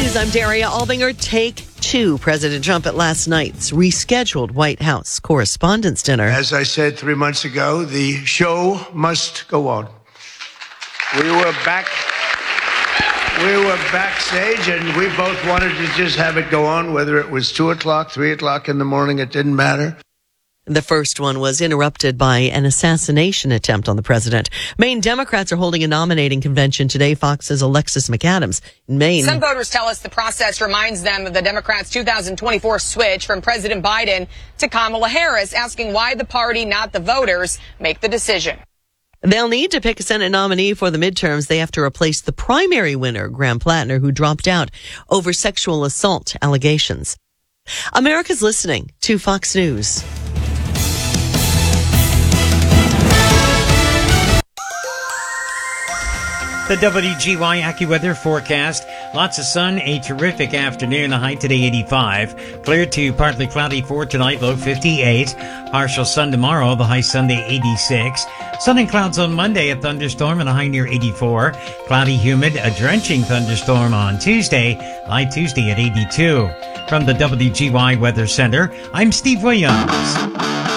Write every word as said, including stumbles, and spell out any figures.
News, I'm Daria Albinger. Take two. President Trump at last night's rescheduled White House Correspondents' Dinner. As I said three months ago, the show must go on. We were back. We were backstage, and we both wanted to just have it go on, whether it was two o'clock, three o'clock in the morning, it didn't matter. The first one was interrupted by an assassination attempt on the president. Maine Democrats are holding a nominating convention today. Fox's Alexis McAdams in Maine. Some voters tell us the process reminds them of the Democrats' two thousand twenty-four switch from President Biden to Kamala Harris, asking why the party, not the voters, make the decision. They'll need to pick a Senate nominee for the midterms. They have to replace the primary winner, Graham Plattner, who dropped out over sexual assault allegations. America's listening to Fox News. The W G Y AccuWeather forecast. Lots of sun, a terrific afternoon. The high today eighty-five. Clear to partly cloudy for tonight, low fifty-eight. Partial sun tomorrow, the high Sunday eighty-six. Sun and clouds on Monday, a thunderstorm and a high near eighty-four. Cloudy, humid, a drenching thunderstorm on Tuesday, high Tuesday at eighty-two. From the W G Y Weather Center, I'm Steve Williams.